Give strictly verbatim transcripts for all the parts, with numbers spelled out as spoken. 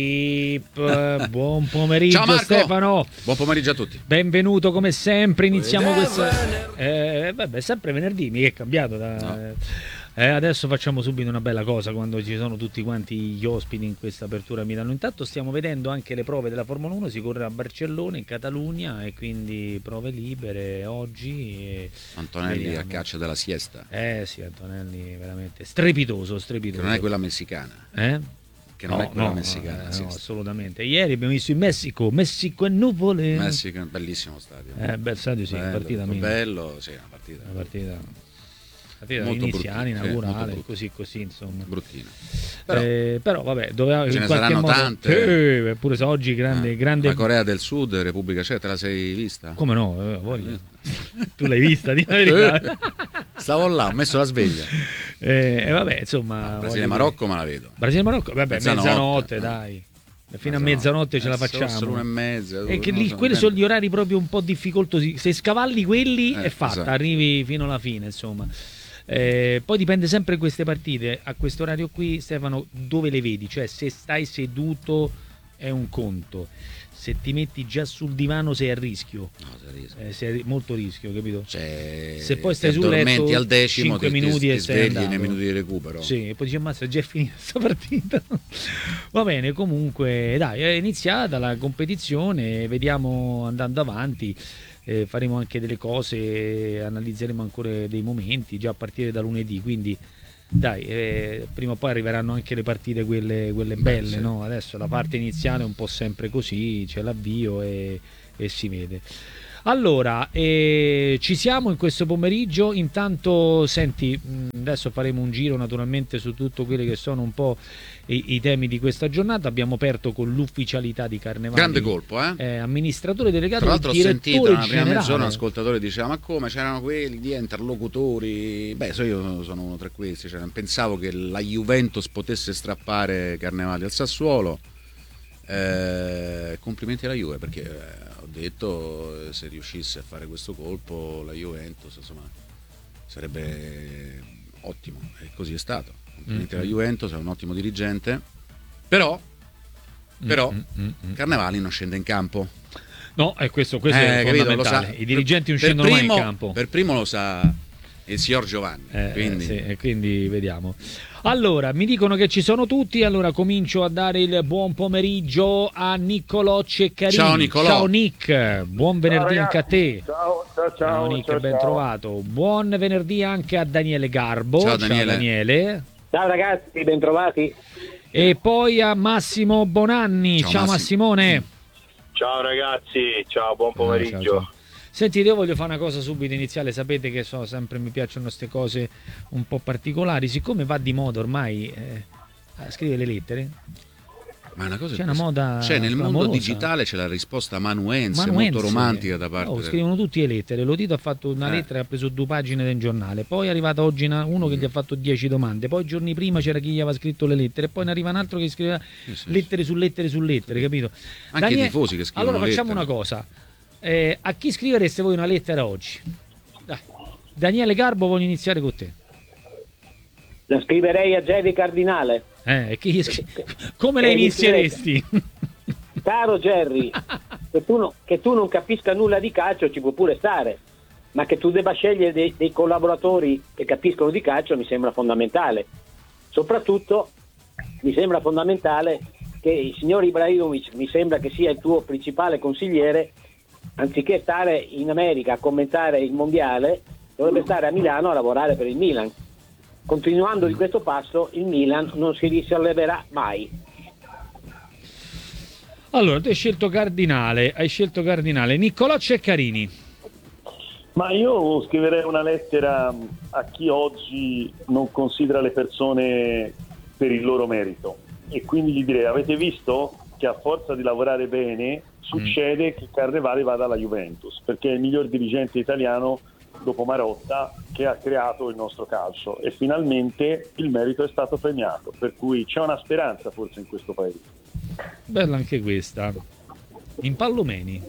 Buon pomeriggio. Ciao Marco. Stefano. Buon pomeriggio a tutti. Benvenuto come sempre. Iniziamo questo. Eh, vabbè, sempre venerdì, mica è cambiato. Da... No. Eh, adesso facciamo subito una bella cosa quando ci sono tutti quanti gli ospiti in questa apertura a Milano. Intanto stiamo vedendo anche le prove della Formula uno, si corre a Barcellona, in Catalogna, e quindi prove libere oggi. E Antonelli vediamo. A caccia della siesta. Eh sì, Antonelli veramente strepitoso, strepitoso. Che non è quella messicana. Eh? Che non no, è quella no, messicana. No, no, assolutamente. Ieri abbiamo visto in Messico, Messico e nuvole. Messico, bellissimo stadio. Eh, bel stadio, sì, bello, partita molto mia. bello, sì, una partita. Una partita, partita molto iniziale, inaugurale, sì, così così, insomma. Bruttina. Però, eh, però vabbè, doveva ce in ne qualche saranno modo... tante. Eh, pure se oggi grande, eh, grande... La Corea del Sud, Repubblica Ceca, te la sei vista? Come no? Eh, voglio. Tu l'hai vista, di la verità. Stavo là, ho messo la sveglia. E eh, vabbè, insomma... Brasile-Marocco me la vedo. Brasile-Marocco, vabbè, mezzanotte, mezzanotte eh. dai. Fino a mezzanotte ce la facciamo. Sono l'una e mezza. E che lì, so, quelli sono gli orari proprio un po' difficoltosi. Se scavalli quelli eh, è fatta, esatto. Arrivi fino alla fine, insomma. Eh, poi dipende sempre queste partite. A questo orario qui, Stefano, dove le vedi? Cioè, se stai seduto è un conto. Se ti metti già sul divano sei a rischio. No, sei a rischio. Eh, sei a molto rischio, capito? Cioè, se poi stai sul letto al decimo, cinque ti, minuti ti, e ti sei svegli andato. nei minuti di recupero. Sì, e poi dici ammazza, è già finita questa partita. Va bene, comunque dai, è iniziata la competizione, vediamo andando avanti. Eh, faremo anche delle cose, analizzeremo ancora dei momenti già a partire da lunedì, quindi dai, eh, prima o poi arriveranno anche le partite quelle, quelle belle. Beh, sì. No? Adesso la parte iniziale è un po' sempre così, c'è l'avvio e, e si vede. Allora, eh, ci siamo in questo pomeriggio. Intanto, senti, adesso faremo un giro naturalmente su tutto quelli che sono un po' i, i temi di questa giornata. Abbiamo aperto con l'ufficialità di Carnevali. Grande colpo, eh? eh amministratore delegato. Tra l'altro ho sentito nella prima mezz'ora un generale. ascoltatore diceva: ma come, c'erano quelli di interlocutori? Beh, so io sono uno tra questi, cioè, pensavo che la Juventus potesse strappare Carnevali al Sassuolo. Eh, complimenti alla Juve, perché eh, ho detto se riuscisse a fare questo colpo la Juventus, insomma, sarebbe ottimo, e così è stato. Complimenti mm-hmm. alla Juventus, è un ottimo dirigente, però però mm-hmm. Carnevali non scende in campo. No, è questo, questo eh, è fondamentale. Capito, I dirigenti non scendono primo, mai in campo. Per primo lo sa il signor Giovanni, eh, quindi... Sì, e quindi vediamo. Allora, mi dicono che ci sono tutti, allora comincio a dare il buon pomeriggio a Niccolò Ceccarini. Ciao Niccolò. Ciao Nick, buon venerdì ciao, anche a te. Ciao, ciao, ciao. Ciao Nick, ciao, ben ciao. trovato. Buon venerdì anche a Daniele Garbo. Ciao Daniele. Ciao Daniele. Ciao ragazzi, ben trovati. E poi a Massimo Bonanni. Ciao, ciao Massimo. Massimone. Ciao ragazzi, ciao, buon pomeriggio. Ah, ciao, ciao. Senti, io voglio fare una cosa subito iniziale, sapete che so, sempre mi piacciono queste cose un po' particolari, siccome va di moda ormai eh, a scrivere le lettere. Ma è una cosa c'è una moda c'è nel clamorosa. mondo digitale c'è la risposta manuense, molto romantica da parte. Oh, del... scrivono tutte le lettere. L'Odito ha fatto una eh. lettera e ha preso due pagine del giornale, poi è arrivata oggi una, uno che mm. gli ha fatto dieci domande, poi giorni prima c'era chi gli aveva scritto le lettere, poi ne arriva un altro che scriveva sì, sì, lettere su lettere su lettere, capito? Anche Daniele... i tifosi che scrivono allora facciamo lettere. Una cosa, eh, a chi scrivereste voi una lettera oggi? Dai. Daniele Garbo, voglio iniziare con te. La scriverei a Jerry Cardinale. Eh, chi... Come la inizieresti? Caro Jerry, che tu, no, che tu non capisca nulla di calcio ci può pure stare, ma che tu debba scegliere dei, dei collaboratori che capiscono di calcio mi sembra fondamentale. Soprattutto mi sembra fondamentale che il signor Ibrahimovic, mi sembra che sia il tuo principale consigliere, anziché stare in America a commentare il mondiale, dovrebbe stare a Milano a lavorare per il Milan. Continuando di questo passo il Milan non si risolleverà mai. Allora, tu hai scelto Cardinale, hai scelto Cardinale. Niccolò Ceccarini. Ma io scriverei una lettera a chi oggi non considera le persone per il loro merito, e quindi gli direi: avete visto che a forza di lavorare bene succede mm. che Carnevali vada alla Juventus, perché è il miglior dirigente italiano dopo Marotta che ha creato il nostro calcio, e finalmente il merito è stato premiato, per cui c'è una speranza forse in questo paese. Bella anche questa. In Pallomeni.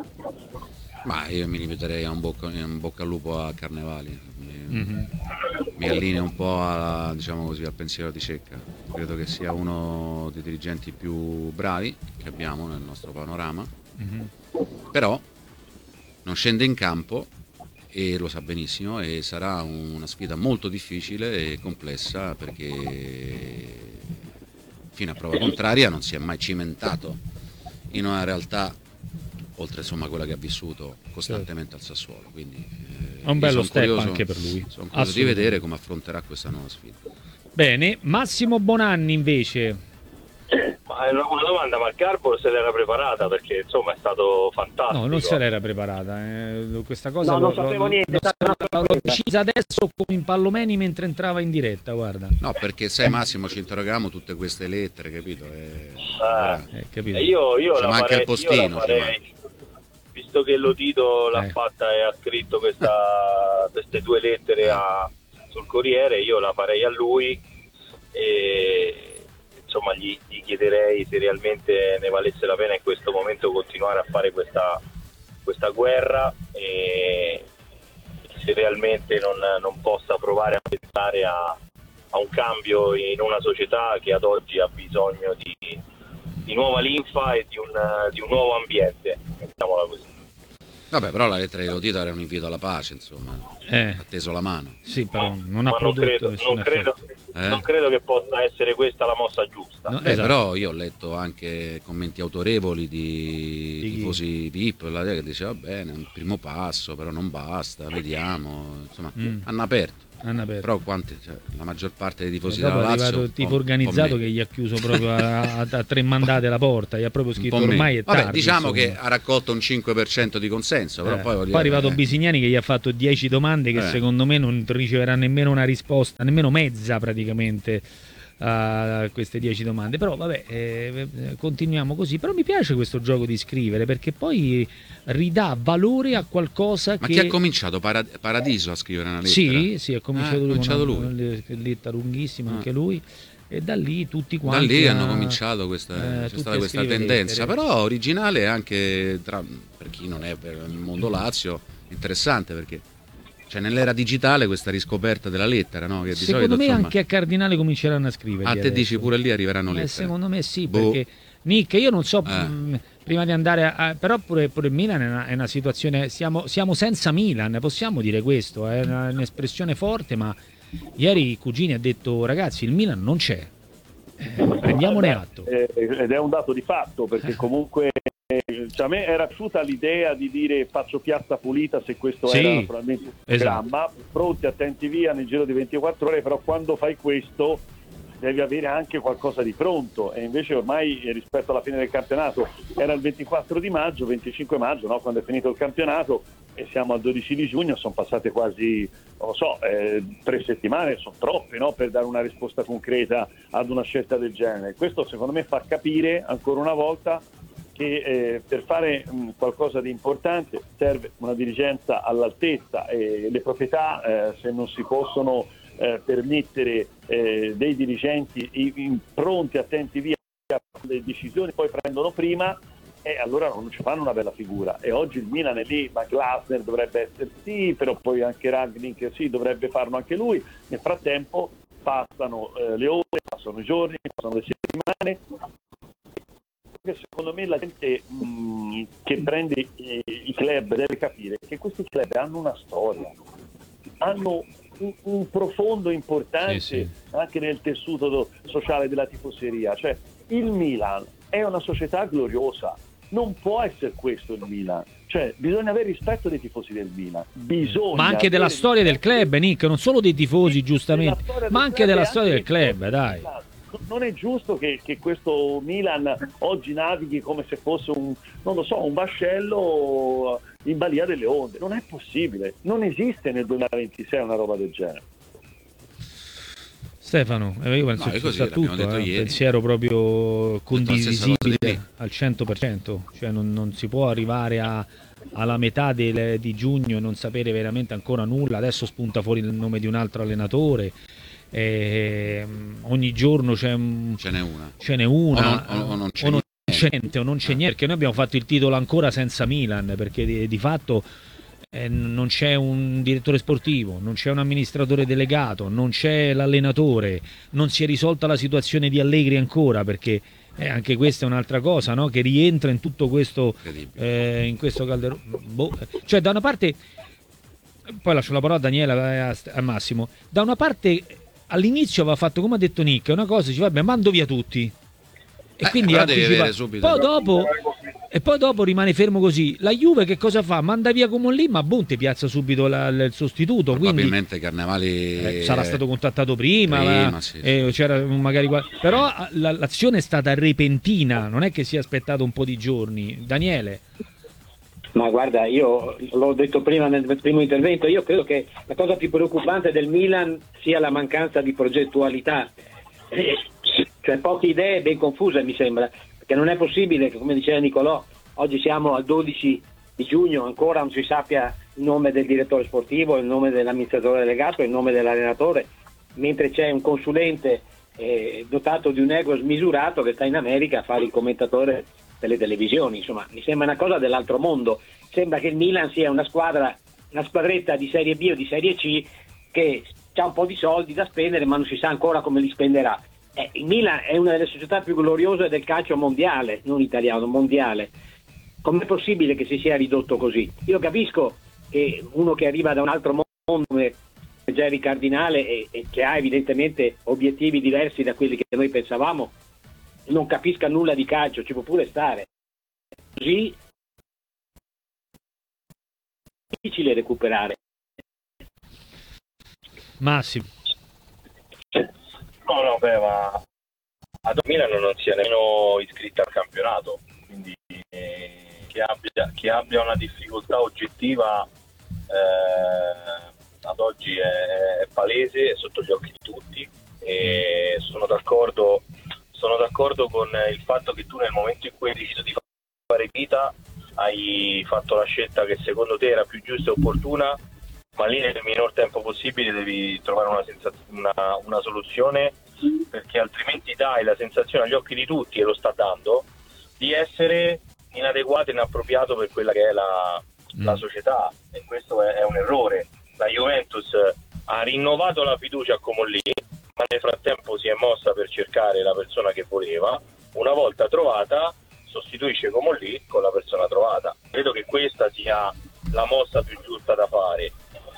Ma io mi limiterei a un bocca, un bocca al lupo a Carnevali. Mm-hmm. mi allineo un po' alla, diciamo così, al pensiero di Cecca. Credo che sia uno dei dirigenti più bravi che abbiamo nel nostro panorama, mm-hmm. però non scende in campo e lo sa benissimo, e sarà una sfida molto difficile e complessa, perché fino a prova contraria non si è mai cimentato in una realtà oltre insomma quella che ha vissuto costantemente al Sassuolo, quindi eh, è un bello step curioso, anche per lui. Sono curioso di vedere come affronterà questa nuova sfida. Bene, Massimo Bonanni invece. Ma è una, una domanda, ma il Carbo se l'era preparata, perché insomma è stato fantastico. No, non se l'era preparata, eh, questa cosa no, lo, non sapevo lo, niente, lo, l'ho decisa adesso come in Pallomeni mentre entrava in diretta, guarda. No, perché sai Massimo, ci interrogavamo tutte queste lettere, capito? E, ah, eh, capito. Io, io ci la manca farei, il postino, io la farei, visto che Lotito l'ha eh. fatta e ha scritto questa, queste due lettere a, sul Corriere, io la farei a lui e insomma gli, gli chiederei se realmente ne valesse la pena in questo momento continuare a fare questa, questa guerra, e se realmente non, non possa provare a pensare a, a un cambio in una società che ad oggi ha bisogno di, di nuova linfa e di un, di un nuovo ambiente, mettiamola così. Vabbè, però la lettera di Lotito era un invito alla pace, insomma, eh. ha teso la mano. Sì, però non Ma ha prodotto non credo, nessun non credo, eh? non credo che possa essere questa la mossa giusta. No, Beh, esatto. però io ho letto anche commenti autorevoli di, Di tifosi V I P la che diceva bene, è un primo passo, però non basta, vediamo, insomma, Mm. hanno aperto. Hanno aperto. Però quanti, cioè, la maggior parte dei tifosi Dopo della è Lazio arrivato il tipo un po' organizzato meno. che gli ha chiuso proprio a, a, a tre mandate la porta, gli ha proprio Un scritto po' meno. ormai è Vabbè, tardi. diciamo insomma. che ha raccolto un cinque per cento di consenso, però Eh, poi, poi è arrivato eh, Bisignani che gli ha fatto dieci domande che Eh. secondo me non riceverà nemmeno una risposta, nemmeno mezza praticamente a queste dieci domande. Però vabbè, eh, continuiamo così. Però mi piace questo gioco di scrivere, perché poi ridà valore a qualcosa Ma che... chi ha cominciato? Parad- Paradiso a scrivere una lettera? Sì, sì, ha cominciato Ah, ha lui, cominciato con lui. una, una letta lunghissima Ah. anche lui, e da lì tutti Da quanti lì a- hanno cominciato questa, eh, c'è tutti stata a questa scrivere tendenza, lettere. però originale anche tra, per chi non è per il mondo Lazio, interessante, perché cioè, nell'era digitale questa riscoperta della lettera, no? Che di Secondo solito, me insomma, anche a Cardinale cominceranno a scrivere. ah, te dici pure lì arriveranno Eh, lettere. secondo me sì, Boh. perché Nick, io non so, Eh. mh, prima di andare a, a- però pure, pure il Milan è una, è una situazione, siamo, siamo senza Milan, possiamo dire questo, è una- un'espressione forte, ma ieri Cugini ha detto ragazzi il Milan non c'è, eh, prendiamone atto. Eh, ed è un dato di fatto, perché comunque eh, cioè, a me era piaciuta l'idea di dire faccio piazza pulita, se questo Sì, era naturalmente il programma, pronti, attenti via nel giro di ventiquattro ore, però quando fai questo devi avere anche qualcosa di pronto, e invece ormai eh, rispetto alla fine del campionato era il ventiquattro di maggio, venticinque maggio, no? Quando è finito il campionato, e siamo al dodici di giugno, sono passate quasi, non lo so, eh, tre settimane, sono troppe, no? Per dare una risposta concreta ad una scelta del genere. Questo secondo me fa capire ancora una volta che eh, per fare mh, qualcosa di importante serve una dirigenza all'altezza, e le proprietà eh, se non si possono eh, permettere eh, dei dirigenti in, in pronti, attenti via, le decisioni poi prendono prima, e allora non ci fanno una bella figura. E oggi il Milan è lì, ma Glasner dovrebbe essere sì, però poi anche Rangnick sì, dovrebbe farlo anche lui. Nel frattempo passano eh, le ore, passano i giorni, passano le settimane. Secondo me la gente mh, che prende i, i club deve capire che questi club hanno una storia, hanno un, un profondo importante, Sì, sì. anche nel tessuto do- sociale della tifoseria. Cioè il Milan è una società gloriosa, non può essere questo il Milan, cioè bisogna avere rispetto dei tifosi del Milan, bisogna Ma anche della avere storia del club, Nick, non solo dei tifosi giustamente, della storia ma del anche club della e storia del anche club, del dai. Milan. Non è giusto che, che questo Milan oggi navighi come se fosse un, non lo so, un vascello in balia delle onde. Non è possibile, non esiste nel duemilaventisei una roba del genere. Stefano, eh, io penso No, è che così, sia l'abbiamo tutto, detto eh, un ieri. pensiero proprio condivisibile cosa di lì. al cento per cento, cioè non, non si può arrivare a, alla metà del, di giugno e non sapere veramente ancora nulla. Adesso spunta fuori il nome di un altro allenatore, eh, ogni giorno c'è un, Ce n'è una. ce n'è una O non- o- o non c'è o non niente. c'è niente o non c'è niente, perché noi abbiamo fatto il titolo ancora senza Milan, perché di, di fatto eh, non c'è un direttore sportivo, non c'è un amministratore delegato, non c'è l'allenatore, non si è risolta la situazione di Allegri ancora, perché eh, anche questa è un'altra cosa, no? Che rientra in tutto questo, eh, in questo calderone. Boh. Cioè, da una parte, poi lascio la parola a Daniela, a, a Massimo, da una parte all'inizio aveva fatto, come ha detto Nick, una cosa, dice vabbè, mando via tutti. E eh, quindi anticipa... poi dopo e poi dopo rimane fermo così. La Juve che cosa fa? Manda via come lì, ma boom, ti piazza subito la, il sostituto. Probabilmente quindi, Carnevali eh, sarà stato contattato prima, prima ma, sì, eh, c'era magari qua... però la, l'azione è stata repentina, non è che si è aspettato un po' di giorni. Daniele? Ma guarda, io l'ho detto prima nel primo intervento, io credo che la cosa più preoccupante del Milan sia la mancanza di progettualità, cioè poche idee ben confuse, mi sembra, perché non è possibile che, come diceva Nicolò, oggi siamo al dodici di giugno, ancora non si sappia il nome del direttore sportivo, il nome dell'amministratore delegato, il nome dell'allenatore, mentre c'è un consulente eh, dotato di un ego smisurato che sta in America a fare il commentatore delle televisioni. Insomma, mi sembra una cosa dell'altro mondo. Sembra che il Milan sia una squadra, una squadretta di Serie B o di Serie C che ha un po' di soldi da spendere, ma non si sa ancora come li spenderà. Eh, il Milan è una delle società più gloriose del calcio mondiale, non italiano, mondiale. Com'è possibile che si sia ridotto così? Io capisco che uno che arriva da un altro mondo come Jerry Cardinale e, e che ha evidentemente obiettivi diversi da quelli che noi pensavamo, non capisca nulla di calcio, ci può pure stare. Così è difficile recuperare. Massimo. No, no, beh, ma ad Milano non si è nemmeno iscritta al campionato, quindi eh, che, abbia, che abbia una difficoltà oggettiva eh, ad oggi è, è palese, è sotto gli occhi di tutti, e sono d'accordo, sono d'accordo con il fatto che tu nel momento in cui hai deciso di fare vita hai fatto la scelta che secondo te era più giusta e opportuna, ma lì nel minor tempo possibile devi trovare una, sensaz- una, una soluzione, perché altrimenti dai la sensazione agli occhi di tutti, e lo sta dando, di essere inadeguato e inappropriato per quella che è la, mm. la società, e questo è, è un errore. La Juventus ha rinnovato la fiducia a Comolli, ma nel frattempo si è mossa per cercare la persona che voleva. Una volta trovata sostituisce Comolli con la persona trovata. Credo che questa sia la mossa più giusta da fare.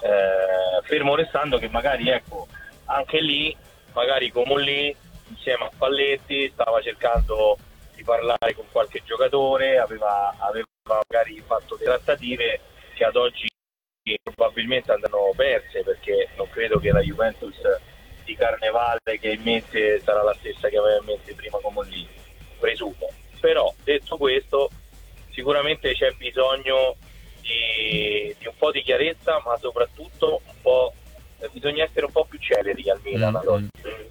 Eh, fermo restando che magari, ecco, anche lì magari Comolli insieme a Spalletti stava cercando di parlare con qualche giocatore, aveva, aveva magari fatto delle trattative che ad oggi probabilmente andranno perse, perché non credo che la Juventus di Carnevale che in mente sarà la stessa che aveva in mente prima Comolli, presumo. Però detto questo, sicuramente c'è bisogno Di, di un po' di chiarezza, ma soprattutto un po' eh, bisogna essere un po' più celeri al Milan. Mm-hmm.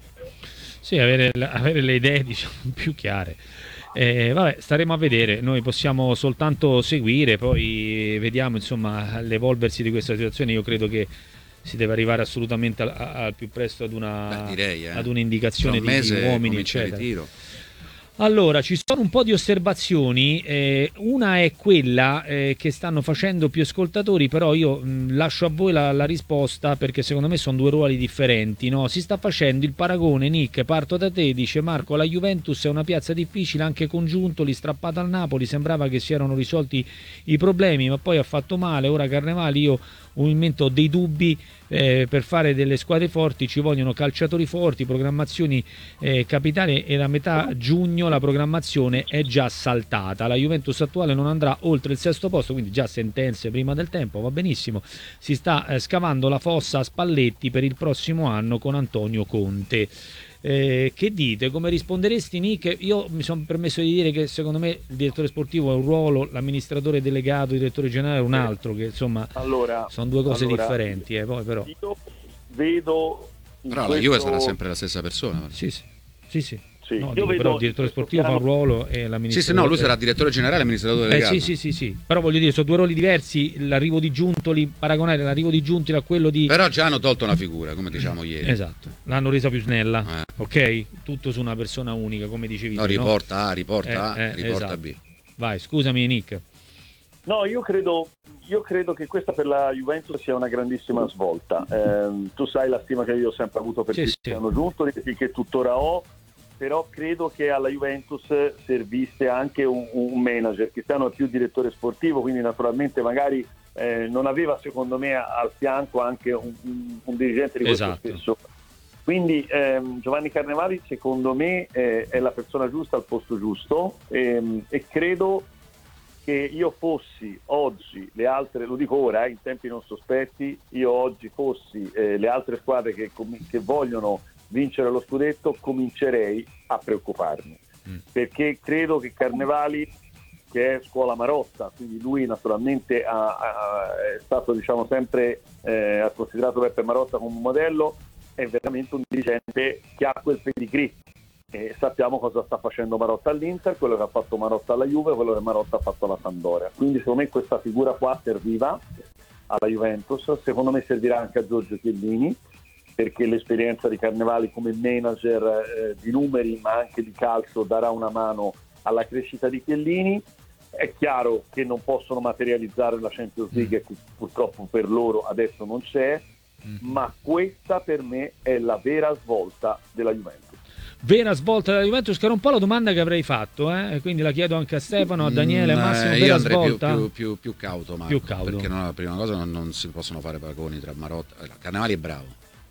Sì, avere, avere le idee, diciamo, più chiare. Eh, vabbè, staremo a vedere, noi possiamo soltanto seguire, poi vediamo insomma l'evolversi di questa situazione. Io credo che si deve arrivare assolutamente al, al più presto ad una Beh, direi, eh. ad un'indicazione di, di uomini, eccetera. Ritiro. Allora, ci sono un po' di osservazioni, eh, una è quella eh, che stanno facendo più ascoltatori, però io mh, lascio a voi la, la risposta, perché secondo me sono due ruoli differenti, no? Si sta facendo il paragone, Nick, parto da te, dice Marco, la Juventus è una piazza difficile, anche con Giuntoli strappato al Napoli, sembrava che si erano risolti i problemi, ma poi ha fatto male, ora Carnevali io ovviamente ho dei dubbi, eh, per fare delle squadre forti ci vogliono calciatori forti, programmazioni eh, capitali, e da metà giugno la programmazione è già saltata, la Juventus attuale non andrà oltre il sesto posto, quindi già sentenze prima del tempo, va benissimo, si sta eh, scavando la fossa a Spalletti per il prossimo anno con Antonio Conte. Eh, che dite? Come risponderesti, Nick? Io mi sono permesso di dire che secondo me il direttore sportivo è un ruolo, l'amministratore delegato, il direttore generale è un altro, che insomma allora, sono due cose allora, differenti, eh, poi però io vedo però questo... la Juve sarà sempre la stessa persona. sì sì sì, sì. Sì, no, io dico, vedo però il direttore sportivo fa un ruolo e l'amministratore... Sì, sì, no, lui sarà direttore generale e amministratore eh, delegato. sì, sì, sì, sì, però voglio dire, sono due ruoli diversi, l'arrivo di Giuntoli, paragonare l'arrivo di Giuntoli a quello di... Però già hanno tolto una figura, come diciamo ieri. Esatto, l'hanno resa più snella, eh. ok? Tutto su una persona unica, come dicevi no, tu, riporta no? A, riporta A, eh, eh, riporta esatto. B. Vai, scusami Nick. No, io credo, io credo che questa per la Juventus sia una grandissima svolta. Eh, tu sai la stima che io ho sempre avuto per Sì, Cristiano sì. Giunto, che tuttora ho, però credo che alla Juventus servisse anche un, un manager. Cristiano è più direttore sportivo, quindi naturalmente magari eh, non aveva secondo me al fianco anche un, un, un dirigente di questo Esatto. stesso. Quindi ehm, Giovanni Carnevali secondo me eh, è la persona giusta al posto giusto, ehm, e credo che io fossi oggi le altre, lo dico ora eh, in tempi non sospetti, io oggi fossi eh, le altre squadre che, che vogliono vincere lo scudetto, comincerei a preoccuparmi, mm. perché credo che Carnevali, che è scuola Marotta, quindi lui naturalmente ha, ha, è stato diciamo sempre eh, ha considerato Beppe Marotta come un modello, è veramente un dirigente che ha quel pedigree. E sappiamo cosa sta facendo Marotta all'Inter, quello che ha fatto Marotta alla Juve, quello che Marotta ha fatto alla Sampdoria. Quindi secondo me questa figura qua serviva alla Juventus, secondo me servirà anche a Giorgio Chiellini, perché l'esperienza di Carnevali come manager eh, di numeri ma anche di calcio darà una mano alla crescita di Chiellini. È chiaro che non possono materializzare la Champions League, che purtroppo per loro adesso non c'è, ma questa per me è la vera svolta della Juventus. Vera svolta della Juventus, che era un po' la domanda che avrei fatto, eh? Quindi la chiedo anche a Stefano, a Daniele, a Massimo. Mm, vera io andrei svolta? più, più, più, più cauto, Marco, Più cauto. perché no, la prima cosa non, non si possono fare paragoni tra Marotta. Carnevali è bravo,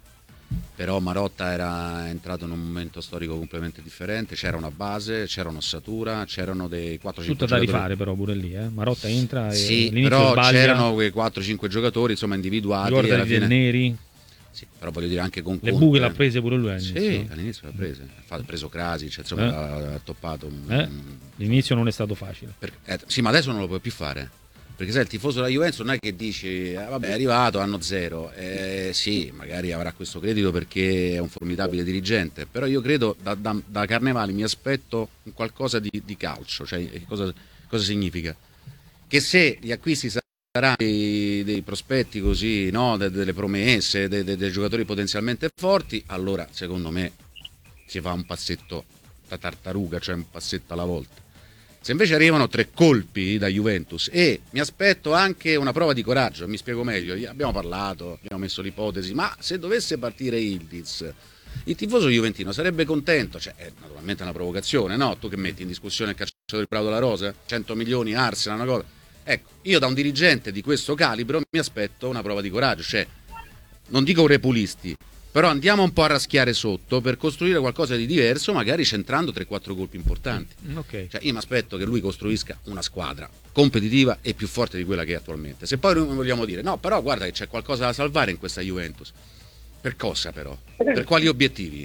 però Marotta era entrato in un momento storico completamente differente, c'era una base, c'era un'ossatura, c'erano dei quattro cinque Tutto da giocatori. rifare però pure lì, eh? Marotta entra e Sì, all'inizio però sbaglia. c'erano quei quattro cinque giocatori insomma individuati. Ricordati alla del fine... Neri. Sì, però voglio dire anche con Le Conte. buche l'ha prese pure lui all'inizio. Sì, all'inizio l'ha prese. Ha preso Krasic, insomma, Eh. ha, ha toppato. Un, Eh? L'inizio non è stato facile. per, eh, sì, ma adesso non lo puoi più fare. Perché sai, il tifoso della Juventus non è che dici, eh, vabbè, è arrivato, anno zero. Eh, sì, magari avrà questo credito perché è un formidabile dirigente. Però io credo, da, da, da Carnevali mi aspetto un qualcosa di, di calcio. Cioè, cosa, cosa significa? Che se gli acquisti saranno Dei, dei prospetti così, no? De, delle promesse, dei de, de giocatori potenzialmente forti, allora secondo me si fa un passetto da tartaruga, cioè un passetto alla volta. Se invece arrivano tre colpi da Juventus, e mi aspetto anche una prova di coraggio, mi spiego meglio, abbiamo parlato, abbiamo messo l'ipotesi, ma se dovesse partire Yildiz, il tifoso juventino sarebbe contento, cioè è naturalmente una provocazione, no? Tu che metti in discussione il calciatore del Prato della Rosa, cento milioni, Arsenal, una cosa. Ecco, io da un dirigente di questo calibro mi aspetto una prova di coraggio, cioè non dico repulisti, però andiamo un po' a raschiare sotto per costruire qualcosa di diverso, magari centrando tre quattro colpi importanti. Okay. Cioè io mi aspetto che lui costruisca una squadra competitiva e più forte di quella che è attualmente. Se poi noi vogliamo dire, no, però guarda che c'è qualcosa da salvare in questa Juventus. Per cosa però? Per quali obiettivi?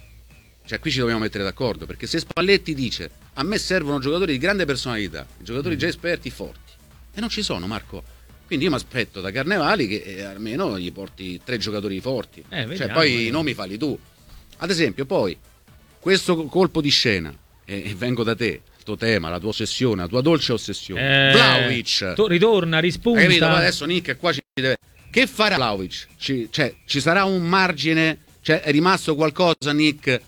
Cioè qui ci dobbiamo mettere d'accordo, perché se Spalletti dice a me servono giocatori di grande personalità, giocatori già esperti, forti, e non ci sono, Marco. Quindi io mi aspetto da Carnevali che eh, almeno gli porti tre giocatori forti. Eh, vediamo, cioè poi vediamo. i nomi falli tu. Ad esempio poi questo colpo di scena, e, e vengo da te, il tuo tema, la tua ossessione, la tua dolce ossessione. Eh, Vlahovic. to- ritorna, rispunta. Hai capito? Ma adesso Nick qua ci deve... Che farà Vlahovic? Ci, cioè, ci sarà un margine? Cioè è rimasto qualcosa, Nick,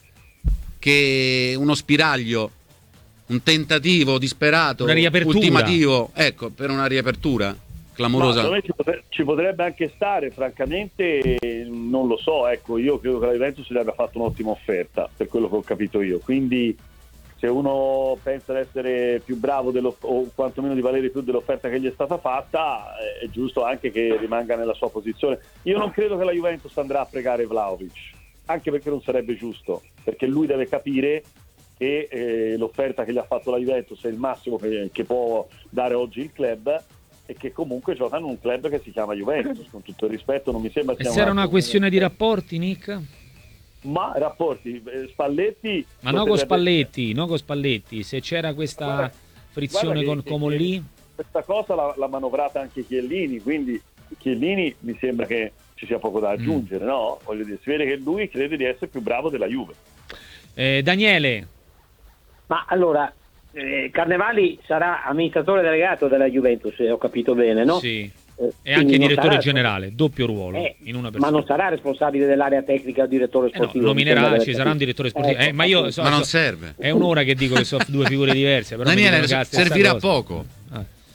che uno spiraglio, un tentativo disperato, Una riapertura. ultimativo, ecco, per una riapertura clamorosa. Ma secondo me ci, potre- ci potrebbe anche stare, francamente non lo so, ecco, io credo che la Juventus gli abbia fatto un'ottima offerta, per quello che ho capito io, quindi se uno pensa di essere più bravo dello, o quantomeno di valere più dell'offerta che gli è stata fatta, è giusto anche che rimanga nella sua posizione. Io non credo che la Juventus andrà a pregare Vlahovic, anche perché non sarebbe giusto, perché lui deve capire che eh, l'offerta che gli ha fatto la Juventus è il massimo che, che può dare oggi il club, e che comunque gioca in un club che si chiama Juventus, con tutto il rispetto non mi sembra E sia se era una questione di rapporti, Nick? ma rapporti eh, Spalletti Ma no con Spalletti, no con Spalletti, se c'era questa Guarda- frizione guarda con che- Comolli. questa cosa l'ha, l'ha manovrata anche Chiellini, quindi Chiellini mi sembra che ci sia poco da aggiungere, Mm. no? Voglio dire, si vede che lui crede di essere più bravo della Juve. Eh, Daniele, Ma allora, eh, Carnevali sarà amministratore delegato della Juventus, se ho capito bene, no? sì, Eh, e quindi anche non direttore sarà- generale, doppio ruolo Eh, in una ma persona. non sarà responsabile dell'area tecnica o direttore Eh no, sportivo? nominerà, mi sembra ci di sarà un capire. direttore sportivo. Ecco, Eh, ma io appunto. so- Ma non so- serve. è un'ora che dico che sono due figure diverse. Però mi Daniele, dicono che è la stessa servirà cosa. poco. Ah.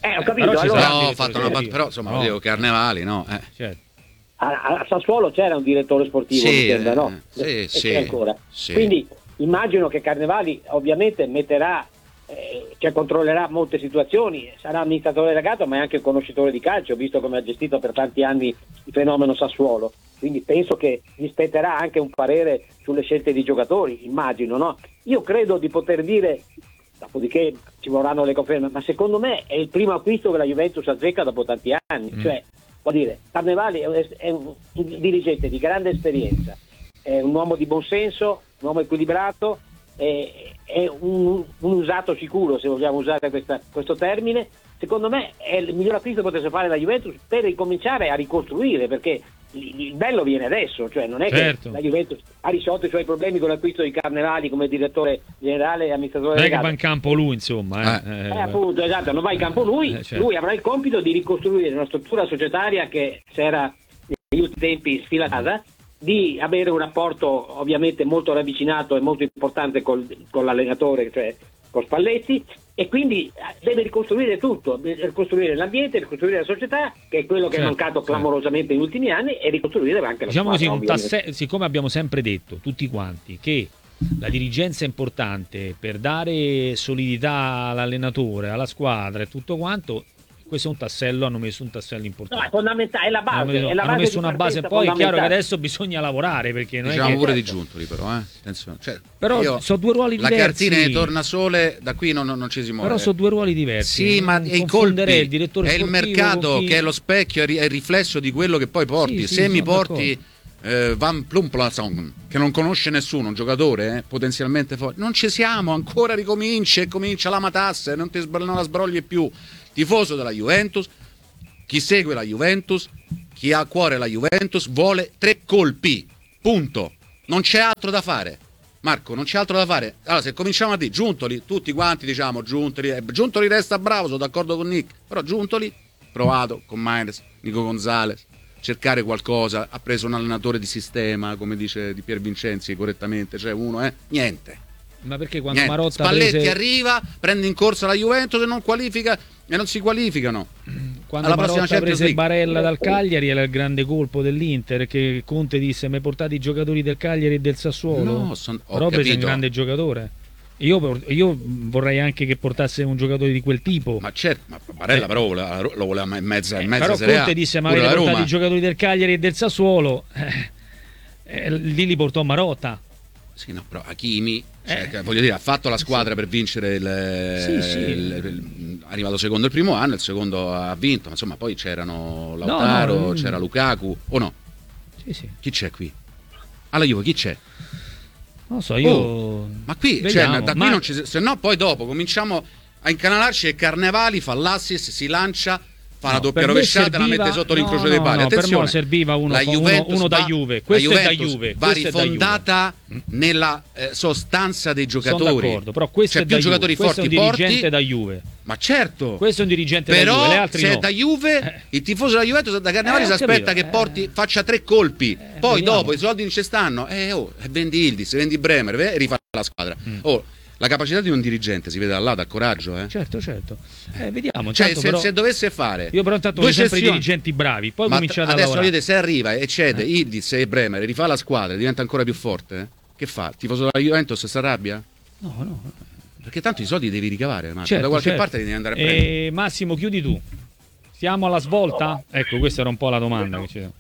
Eh, ho capito, Però ci allora- sarà No, un ho fatto una direttore però insomma, no. dico Carnevali, no? Eh. Certo. A, a Sassuolo c'era un direttore sportivo, Sì, mi sembra, no? eh, sì, E sì, c'è ancora. sì. Quindi immagino che Carnevali ovviamente metterà, eh, cioè controllerà molte situazioni, sarà amministratore delegato ma è anche conoscitore di calcio, visto come ha gestito per tanti anni il fenomeno Sassuolo. Quindi penso che gli spetterà anche un parere sulle scelte di giocatori, immagino, no? Io credo di poter dire, dopodiché ci vorranno le conferme, ma secondo me è il primo acquisto che la Juventus azzecca dopo tanti anni. Mm. Cioè, vuol dire, Carnevali è, è un dirigente di grande esperienza, è un uomo di buon senso, un uomo equilibrato, è, è un, un usato sicuro, se vogliamo usare questa, questo termine. Secondo me è il miglior acquisto che potesse fare la Juventus per ricominciare a ricostruire, perché il, il bello viene adesso, cioè non è Certo. che la Juventus ha risolto i suoi problemi con l'acquisto di Carnevali come direttore generale e amministratore Non è che delegato. va in campo lui, insomma. Eh. Eh, appunto, esatto, non va in campo lui, Eh, certo. lui avrà il compito di ricostruire una struttura societaria che si era negli ultimi tempi sfilata, di avere un rapporto ovviamente molto ravvicinato e molto importante col, con l'allenatore, cioè con Spalletti, e quindi deve ricostruire tutto, deve ricostruire l'ambiente, ricostruire la società, che è quello che Certo, è mancato certo. clamorosamente negli ultimi anni, e ricostruire anche la Diciamo così, squadra, un ovviamente. tasse- siccome abbiamo sempre detto, tutti quanti, che la dirigenza è importante per dare solidità all'allenatore, alla squadra e tutto quanto, questo è un tassello, hanno messo un tassello No, è importante. fondamentale, è la base, hanno messo, è la hanno base messo di una base, partenza poi è chiaro che fondamentale. adesso bisogna lavorare, perché non Diciamo è che... pure di Giuntoli però, eh. Attenzione. Cioè, Però io- sono due ruoli la diversi. cartina di Tornasole da qui non, non ci si muove. Però sono due ruoli diversi. Sì, ma Non è i colpi, confonderei il direttore è il sportivo mercato con chi- che è lo specchio, è ri- è il riflesso di quello che poi porti. Sì, sì, Se mi sono porti eh, Van Plumplason, che non conosce nessuno, un giocatore eh, potenzialmente forte, non ci siamo, ancora ricominci e comincia la matassa e non, ti sbro- non la sbrogli più. Tifoso della Juventus, chi segue la Juventus, chi ha a cuore la Juventus, vuole tre colpi, punto. Non c'è altro da fare. Marco, non c'è altro da fare. Allora, se cominciamo a dire Giuntoli, tutti quanti diciamo Giuntoli, eh, Giuntoli resta bravo, sono d'accordo con Nick, però Giuntoli, provato con Maines, Nico Gonzalez, cercare qualcosa, ha preso un allenatore di sistema, come dice Di Pier Vincenzi correttamente, cioè uno, eh, niente. Ma perché quando niente. Marotta Spalletti prese... arriva, prende in corsa la Juventus e non qualifica e non si qualificano. Quando alla prossima Marotta Champions prese League. Barella dal Cagliari era il grande colpo dell'Inter, che Conte disse: mi portate i giocatori del Cagliari e del Sassuolo. No, son- ho però prese un capito. grande giocatore. Io, io vorrei anche che portasse un giocatore di quel tipo. Ma certo, ma Barella però voleva- lo voleva in mezza, in Eh, mezza però Serie A. Conte disse: ma Pure avete la portato Roma. i giocatori del Cagliari e del Sassuolo. Eh, eh, lì li portò Marotta. Sì, no, però Hakimi, cioè, Eh. che, voglio dire, ha fatto la squadra per vincere il, Sì, sì. il- il- è arrivato secondo il primo anno, il secondo ha vinto, ma insomma poi c'erano Lautaro, no, mm. c'era Lukaku, o no? Sì, sì. Chi c'è qui? Alla Juve chi c'è? Non lo so, io. Oh, ma qui, Vediamo, cioè, da qui ma- non ci, se no poi dopo cominciamo a incanalarci e Carnevali fa l'assist, si lancia, fa la No, doppia per me rovesciata e la serviva- mette sotto no, l'incrocio no, dei pali. no, per Attenzione, me serviva uno- la uno- Juventus uno da va- Juve. la Questo è da Juventus Juve, va questo è da Juve. rifondata nella eh, sostanza dei giocatori. Sono d'accordo, però questo C'è è più da giocatori Juve. Questo forti è un dirigente porti, da Juve. ma certo. Questo è un dirigente da Però Juve, le altre se no. è da Juve, Eh. il tifoso della Juventus da Carnevali Eh, si ho aspetta capito, che eh. porti, faccia tre colpi. Poi vediamo. dopo i soldi non ci stanno. Eh, oh, vendi Ildiz, vendi Bremer, ve- e rifà la squadra. Mm. Oh, la capacità di un dirigente si vede da là, dal coraggio, eh. Certo, certo. Eh, vediamo. Cioè, tanto se, però- se dovesse fare Io però intanto due voglio sempre i sessioni- dirigenti bravi, poi ma cominciate a adesso lavorare. vedete, se arriva e cede Ildiz e Bremer, rifà la squadra, diventa ancora più forte, eh? Che fa? Il tifoso della Juventus si arrabbia? No, no. Perché tanto i soldi devi ricavare, Marco. Certo, da qualche certo. parte devi andare a prendere. E Massimo, chiudi tu. Siamo alla svolta? Ecco, questa era un po' la domanda che c'era.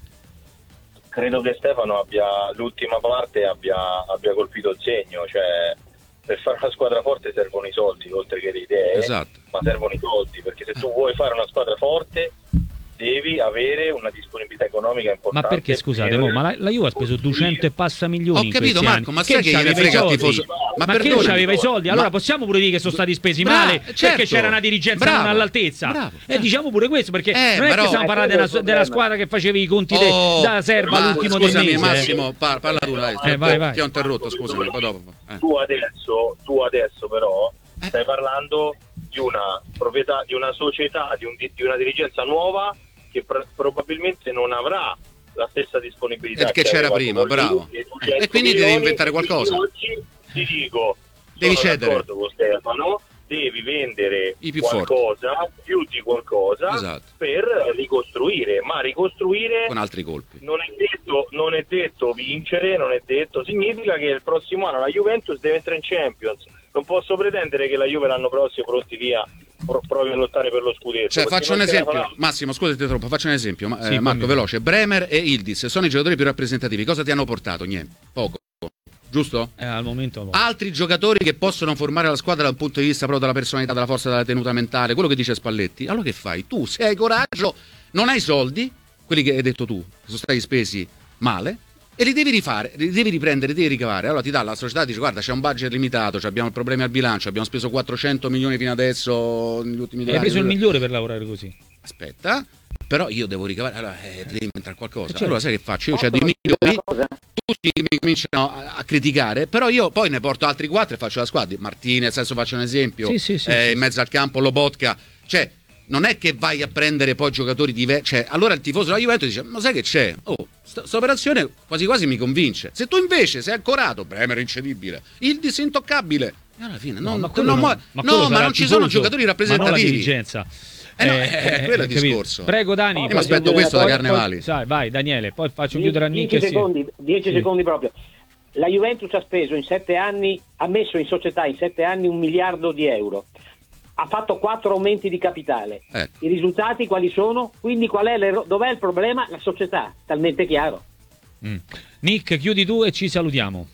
Credo che Stefano abbia l'ultima parte abbia, abbia colpito il segno, cioè per fare una squadra forte servono i soldi oltre che le idee, Esatto. ma servono i soldi, perché se tu vuoi fare una squadra forte devi avere una disponibilità economica Ma importante. perché, scusate, per- mo, ma la, la Juve ha speso duecento e passa milioni Ho in capito, questi Marco, anni. ma sai che gliene c'aveva i frega il soldi? tifoso? Ma, Ma che perdonami. c'aveva i soldi? Allora Ma- possiamo pure dire che sono stati spesi Bra- male certo. perché c'era una dirigenza Bravo. non all'altezza. Bravo. E diciamo pure questo, perché Eh, non è però- che stiamo Eh, parlando quello della, è il della problema. squadra che facevi i conti de- Oh, da serba ma all'ultimo del scusami, mese. Massimo, par- parla tu, dai. Eh, vai, vai. Ti ho interrotto, scusami, poi dopo. Eh. Tu adesso, tu adesso però Eh. stai parlando di una proprietà, di una società, di, un, di una dirigenza nuova che pr- probabilmente non avrà la stessa disponibilità Perché che c'era aveva prima, con bravo. lui, Eh, duecento e quindi devi milioni, inventare e qualcosa. Oggi ti dico, Devi sono cedere. d'accordo con Stefano, devi vendere I più qualcosa, forti. più di qualcosa, esatto. per ricostruire, ma ricostruire con altri colpi. Non è detto, non è detto vincere, non è detto, significa che il prossimo anno la Juventus deve entrare in Champions. Non posso pretendere che la Juve l'anno prossimo pronti via provi a lottare per lo scudetto. Cioè, faccio un esempio, Massimo, scusate troppo, faccio un esempio, ma, sì, eh, Marco, veloce. Bremer e Yildiz sono i giocatori più rappresentativi. Cosa ti hanno portato? Niente, poco. Giusto? Eh, al momento no. Altri giocatori che possono formare la squadra dal punto di vista proprio della personalità, della forza, della tenuta mentale, quello che dice Spalletti. Allora che fai? Tu, se hai coraggio, non hai soldi, quelli che hai detto tu, che sono stati spesi male, e li devi rifare, li devi riprendere, li devi ricavare. Allora ti dà la società, dice guarda, c'è un budget limitato, abbiamo problemi al bilancio, abbiamo speso quattrocento milioni fino adesso negli ultimi due anni. Hai preso il migliore per lavorare così. Aspetta, però io devo ricavare, allora eh, devi inventare qualcosa. Certo. Allora sai che faccio? Io c'ho dei milioni, tutti mi cominciano a, a criticare, però io poi ne porto altri quattro e faccio la squadra. Martinez, adesso faccio un esempio, sì, sì, sì, eh, sì, in mezzo al campo Lobotka, cioè non è che vai a prendere poi giocatori diversi, cioè allora il tifoso della Juventus dice ma sai che c'è? Oh, questa operazione quasi quasi mi convince. Se tu invece sei ancorato, Bremer incedibile, il disintoccabile, e alla fine no, non, ma, non, non, ma, no, ma non ci sono giocatori rappresentativi. Ma non la dirigenza. Eh, no, eh, eh, quello è il discorso. Prego Dani. Io mi aspetto questo da Carnevali. Sai, vai Daniele, poi faccio Die, chiudere a Nick. dieci secondi, dieci sì. secondi proprio. La Juventus ha speso in sette anni, ha messo in società in sette anni un miliardo di euro. Ha fatto quattro aumenti di capitale. Eh. I risultati quali sono? Quindi qual è l'ero- dov'è il problema? La società, talmente chiaro. Mm. Nick, chiudi tu e ci salutiamo.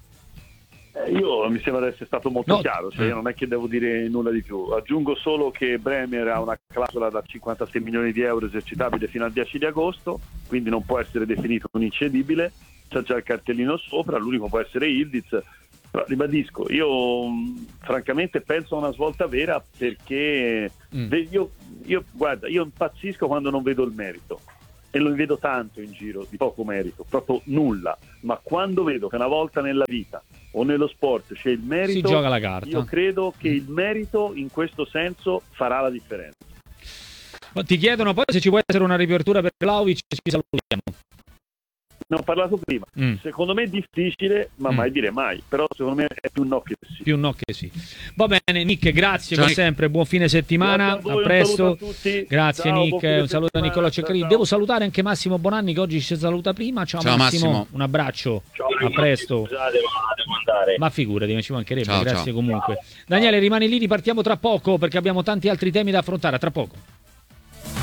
Io mi sembra di essere stato molto no. chiaro, cioè io non è che devo dire nulla di più. Aggiungo solo che Bremer ha una clausola da cinquantasei milioni di euro esercitabile fino al dieci di agosto, quindi non può essere definito un incedibile, c'è già il cartellino sopra, l'unico può essere Yildiz. Però ribadisco, io mh, francamente penso a una svolta vera perché mm. io, io guarda, io impazzisco quando non vedo il merito. E lo vedo tanto in giro, di poco merito, proprio nulla. Ma quando vedo che una volta nella vita o nello sport c'è il merito, si gioca la carta. Io credo che il merito in questo senso farà la differenza. Ti chiedono poi se ci può essere una riapertura per Vlahovic, ci salutiamo. Ne ho parlato prima. Mm. Secondo me è difficile, ma mm. mai dire mai. Però secondo me è più no che sì. Più no che sì. Va bene, Nick, grazie come sempre. Buon fine settimana. A, voi, a presto. A tutti. Grazie, ciao, Nick. Un saluto a Nicola Ceccarini. Devo salutare anche Massimo Bonanni, che oggi ci saluta prima. Ciao, ciao Massimo. Massimo. Un abbraccio. Ciao, a presto. Scusate, ma devo andare. Ma figurati, ci mancherebbe. Ciao, grazie ciao. comunque. Daniele, rimani lì, ripartiamo tra poco perché abbiamo tanti altri temi da affrontare. A tra poco.